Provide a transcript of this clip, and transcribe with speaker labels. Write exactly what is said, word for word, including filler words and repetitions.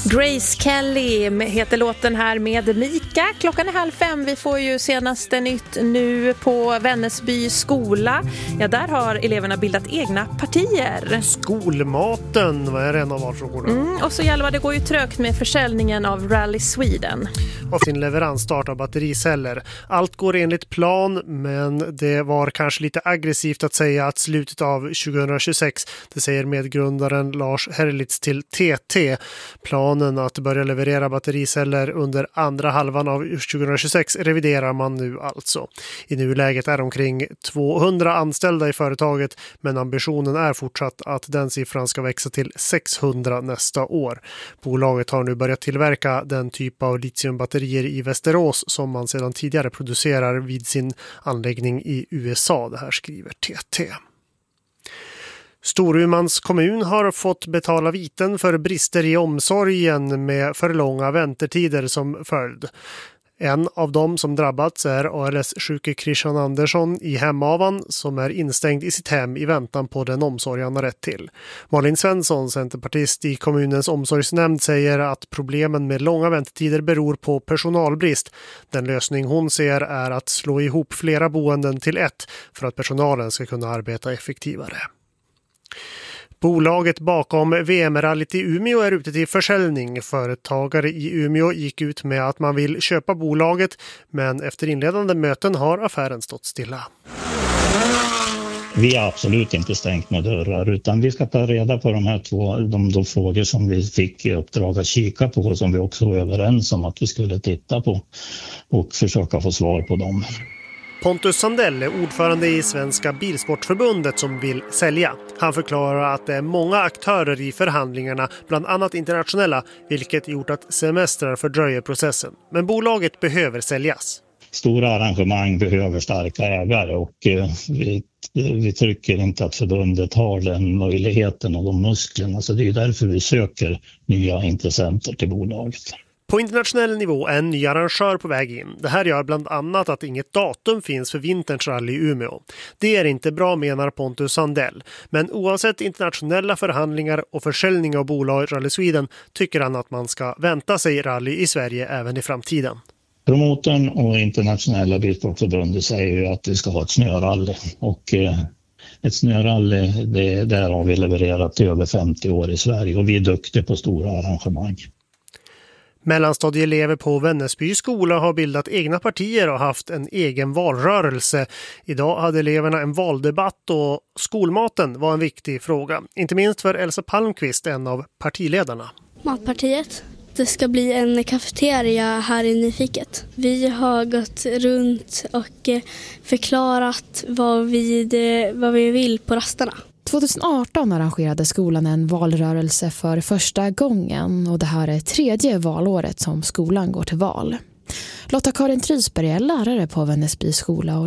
Speaker 1: Grace Kelly heter låten här med Mika. Klockan är halv fem. Vi får ju senaste nytt nu på Vännäsby skola. Ja, där har eleverna bildat egna partier.
Speaker 2: Skolmaten var en av valfrågorna.
Speaker 1: Mm, och så Hjalmar, det går ju trögt med försäljningen av Rally Sweden.
Speaker 2: Och sin leveransstart av battericeller. Allt går enligt plan, men det var kanske lite aggressivt att säga att slutet av tjugohundratjugosex, det säger medgrundaren Lars Herlitz till T T. Planen att börja leverera battericeller under andra halvan av tjugohundratjugosex reviderar man nu alltså. I nuläget är omkring tvåhundra anställda i företaget, men ambitionen är fortsatt att den siffran ska växa till sexhundra nästa år. Bolaget har nu börjat tillverka den typ av litiumbatterier i Västerås som man sedan tidigare producerar vid sin anläggning i U S A, det här skriver T T. Storumans kommun har fått betala viten för brister i omsorgen med för långa väntetider som följd. En av dem som drabbats är A L S-sjuke Christian Andersson i Hemavan som är instängd i sitt hem i väntan på den omsorg han har rätt till. Malin Svensson, centerpartist i kommunens omsorgsnämnd, säger att problemen med långa väntetider beror på personalbrist. Den lösning hon ser är att slå ihop flera boenden till ett för att personalen ska kunna arbeta effektivare. Bolaget bakom V M-rallyt i Umeå är ute till försäljning. Företagare i Umeå gick ut med att man vill köpa bolaget, men efter inledande möten har affären stått stilla.
Speaker 3: Vi har absolut inte stängt några dörrar, utan vi ska ta reda på de här två de, de frågor som vi fick i uppdrag att kika på och som vi också var överens om att vi skulle titta på och försöka få svar på dem.
Speaker 2: Pontus Sandell är ordförande i Svenska Bilsportförbundet som vill sälja. Han förklarar att det är många aktörer i förhandlingarna, bland annat internationella, vilket gjort att semestrar fördröjer processen. Men bolaget behöver säljas.
Speaker 3: Stora arrangemang behöver starka ägare och eh, vi, vi tycker inte att förbundet har den möjligheten och de musklerna. Så det är därför vi söker nya intressenter till bolaget.
Speaker 2: På internationell nivå är en ny arrangör på väg in. Det här gör bland annat att inget datum finns för vinterns rally i Umeå. Det är inte bra, menar Pontus Sandell. Men oavsett internationella förhandlingar och försäljning av bolag Rally Sweden tycker han att man ska vänta sig rally i Sverige även i framtiden.
Speaker 3: Promotorn och internationella bilsportförbundet säger ju att vi ska ha ett snörally. Och eh, ett snörally, det, där har vi levererat i över femtio år i Sverige och vi är duktiga på stora arrangemang.
Speaker 2: Mellanstadieelever på Vännäsby skola har bildat egna partier och haft en egen valrörelse. Idag hade eleverna en valdebatt och skolmaten var en viktig fråga. Inte minst för Elsa Palmqvist, en av partiledarna.
Speaker 4: Matpartiet. Det ska bli en kafeteria här inne i fiket. Vi har gått runt och förklarat vad vi, vad vi vill på rasterna.
Speaker 5: tjugoarton arrangerade skolan en valrörelse för första gången och det här är tredje valåret som skolan går till val. Lotta Karin Trysberg är lärare på Vännäsby skola och